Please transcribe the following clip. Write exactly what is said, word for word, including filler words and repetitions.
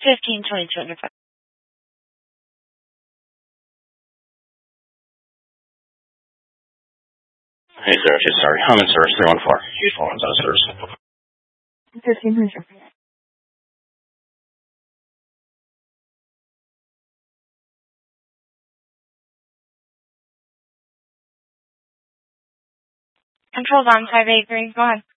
Fifteen twenty two under five. Hey, sir. Okay, sorry. I'm in service. three one four. Phone out of service. Fifteen twenty two. Controls on five eight three. Go ahead.